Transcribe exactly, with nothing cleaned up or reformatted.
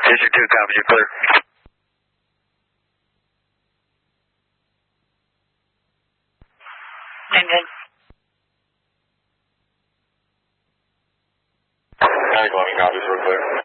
District two, copy, you're clear. Engine. County eleven, copy, we're clear.